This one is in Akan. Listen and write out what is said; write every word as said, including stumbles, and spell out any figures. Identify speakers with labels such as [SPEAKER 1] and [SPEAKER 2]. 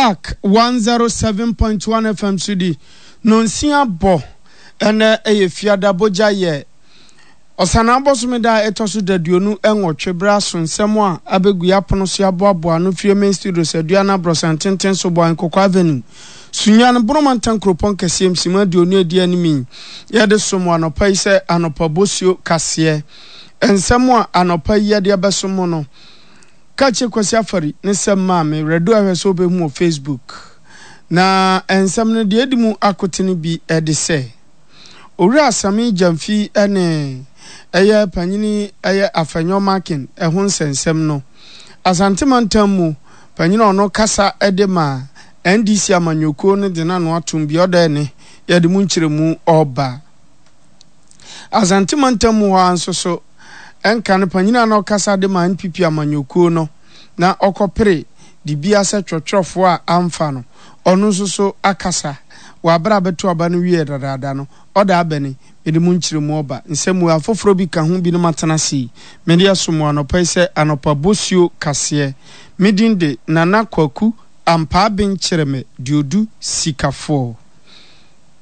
[SPEAKER 1] Spark one oh seven point one F M Sudi nonsia bo ene eye fiada boja ye osana bosumida etosu daduonu enwotwe braso nsem a abegu yapono so aboabo no fie main studio saduana brosantenten so boan kokwa avenue sunyan bromantan kropon kasiem sima duonu edi animi yede somo anopa ise anopa bosio kase ensem a anopa yede abesomo no kache kwasi afari ne semma me redo ahweso be mu Facebook na ensem no de edimu akotene bi edise ori asami jamfi ene eye panyini eye afanyo marking ehun sensem no asantemantam mu panyini ono kasa edema N D C amanyoko ne de na no atum bi oda ne yede mu nkyeremu oba asantemantam mu ansoso enka ne panyina na okasa de ma N P P amanyoko no na okopere di bia se twotwofo a amfa no ono soso akasa wa bra beto aba no wie dadada no oda abeni ede mu nkyiremu oba nsemu afoforo bi ka ho bi no matana si mede asomo anopa ise anopa bosio kase midinde nana kwaku ampa ben kyereme diodu sikafo